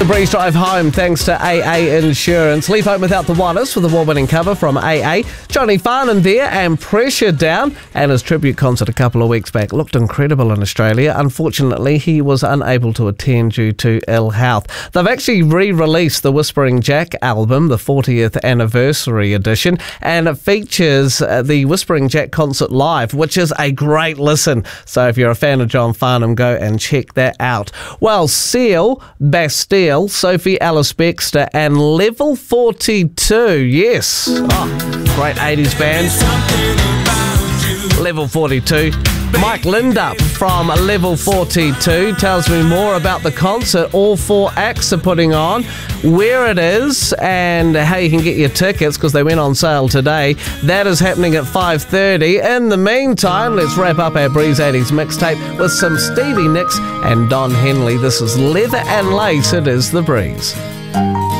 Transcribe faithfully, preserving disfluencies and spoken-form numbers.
The Breeze Drive home thanks to A A Insurance. Leave home without the Waters for the award-winning cover from A A. Johnny Farnan there and Pressure Down. And his tribute concert a couple of weeks back looked incredible in Australia. Unfortunately, he was unable to attend due to ill health. They've actually re-released the Whispering Jack album, the fortieth anniversary edition, and it features uh, the Whispering Jack concert live, which is a great listen. So if you're a fan of John Farnham, go and check that out. Well, Seal, Bastille, Sophie Ellis-Bextor and Level forty-two. Yes. Oh, great eighties band. Level forty-two. Mike Lindup from Level forty-two tells me more about the concert all four acts are putting on, where it is, and how you can get your tickets because they went on sale today. That is happening at five thirty. In the meantime, let's wrap up our Breeze eighties mixtape with some Stevie Nicks and Don Henley. This is Leather and Lace. It is The Breeze.